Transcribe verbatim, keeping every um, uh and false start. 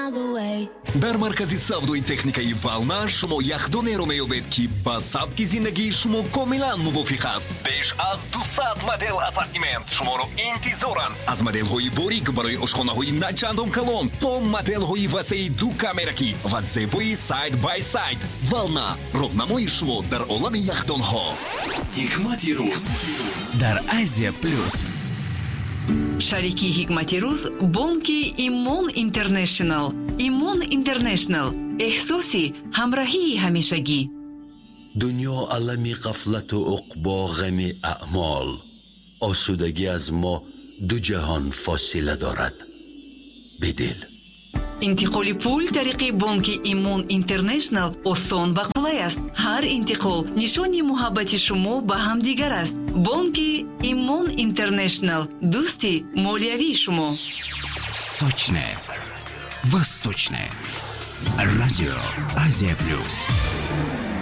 miles away. дар маркази савдои техникаи вална шумо яхдонеро меёбед ки ба сабки зиндагии шумо комилан мувофиқ аст. беш аз дусад модел ассортимент шуморо интизоранд. аз моделҳои борик барои ошхонаҳои начандон калон то моделҳои васеи ду камеракӣ ва зебои сайд бай сайд. вална роҳнамои шумо дар олами яхдонҳо. ҳикмати рӯз дар Азия плюс. шарики ҳикмати рӯз бонки имон интернешнл. имон интернешнл эҳсоси ҳамроҳии ҳамешагӣ. дунё алами ғафлату уқбо ғами аъмол. осудагӣ аз мо ду ҷаҳон фосила дорад. бидил интиқоли пул тариқи бонки имон интернешнл осон ва қулай аст. ҳар интиқол нишони муҳаббати шумо ба ҳамдигар аст. бонки имон интернешнл дӯсти молиявии шумо. Сочне, восточне. Радио Азия плюс.